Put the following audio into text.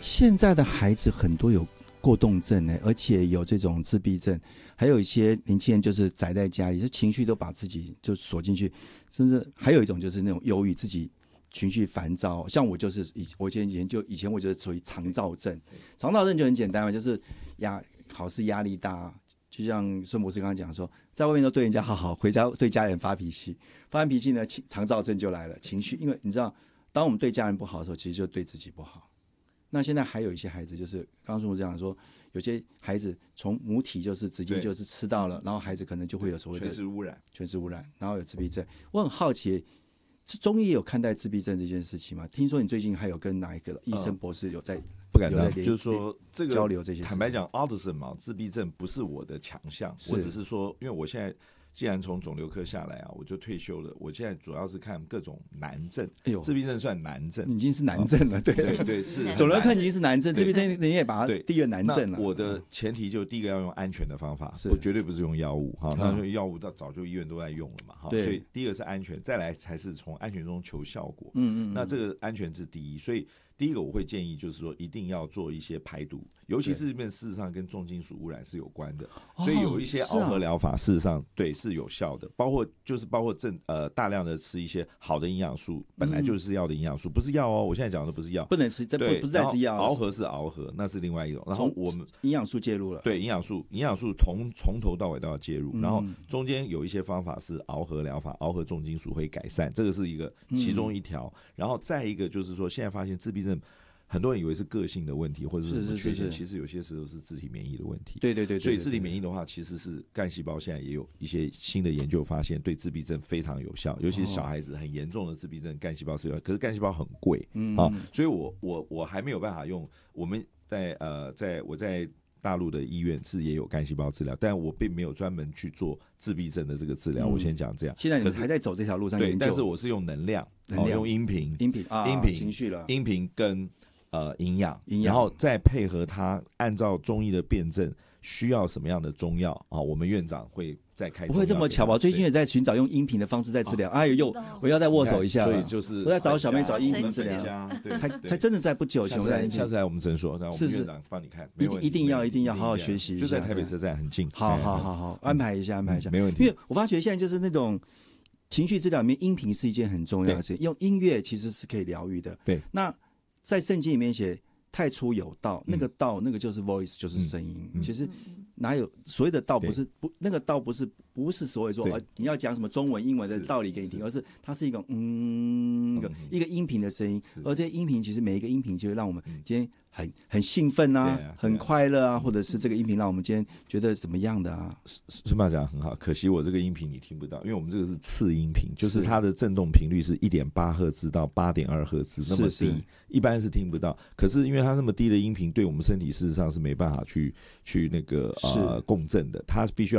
现在的孩子很多有过动症而且有这种自闭症，还有一些年轻人就是宅在家里，就情绪都把自己就锁进去，甚至还有一种就是那种忧郁，自己情绪烦躁。像我就是我以前我就是属于肠躁症，肠躁症就很简单嘛，就是考试压力大，就像孙博士刚刚讲说，在外面都对人家好好，回家对家人发脾气，发完脾气呢，肠躁症就来了，情绪，因为你知道，当我们对家人不好的时候，其实就对自己不好。那现在还有一些孩子，就是刚刚孙博士讲说，有些孩子从母体就是直接就是吃到了，然后孩子可能就会有所谓的全是污染，然后有自闭症。我很好奇，中医也有看待自闭症这件事情吗？听说你最近还有跟哪一个医生博士有在不敢当，就是说这个交流这些事情。 坦白讲 ，autism 嘛，自闭症不是我的强项，我只是说，因为我现在既然从肿瘤科下来啊，我就退休了。我现在主要是看各种难症，自闭症算难症， 已经是难症了，对，是肿瘤科已经是难症，自闭症你也把它第一个难症了。 我的前提就第一个要用安全的方法，绝对不是用药物哈。那药物早就医院都在用了嘛，所以第一个是安全，再来才是从安全中求效果。那这个安全是第一，所以第一个我会建议就是说一定要做一些排毒，尤其是这边事实上跟重金属污染是有关的，所以有一些螯合疗法事实上对是有效的，包括大量的吃一些好的营养素，本来就是要的营养素，不是药哦，我现在讲的不是药， 不能吃，这不是在吃药， 螯合是螯合，那是另外一种。然后我们营养素介入了， 对营养素从头到尾都要介入，然后中间有一些方法是螯合疗法，螯合重金属会改善，这个是一个其中一条。然后再一个就是说，现在发现自闭症。很多人以为是个性的问题，或者是什么缺陷，其实有些时候是自体免疫的问题。 对， 所以自体免疫的话，其实是干细胞现在也有一些新的研究发现，对自闭症非常有效，尤其是小孩子很严重的自闭症，干细胞是有效，可是干细胞很贵所以我还没有办法用。我们我在大陆的医院是也有干细胞治疗，但我并没有专门去做自闭症的这个治疗。我先讲这样。 现在你还在走这条路上研究， 对，但是我是用能量用音频、 情绪了， 音频跟营养，然后再配合他按照中医的辩证需要什么样的中药啊？我们院长会再开中药。 不会这么巧吧？最近也在寻找用音频的方式在治疗。我要再握手一下， 所以就是我在找小妹找音频治疗，才真的在不久前。 下次来我们诊所，让我们院长帮你看， 一定要好好学习一下。 就在台北车站很近。 好，安排一下， 没问题。 因为我发觉现在就是那种情绪治疗里面，音频是一件很重要的事情，用音乐其实是可以疗愈的。 对， 那在圣经里面写。太初有道，那个道那个就是 voice， 就是声音。其实哪有所谓的道，那个道不是所谓说你要讲什么中文英文的道理给你听，而是它是一个一个音频的声音，而这些音频其实每一个音频就会让我们今天很兴奋啊，很快乐啊，或者是这个音频让我们今天觉得怎么样的啊？ 孙爸讲很好，可惜我这个音频你听不到，因为我们这个是次音频，就是它的振动频率是 1.8 赫兹到 8.2 赫兹那么低，一般是听不到。可是因为它那么低的音频，对我们身体事实上是没办法去那个共振的，它必须要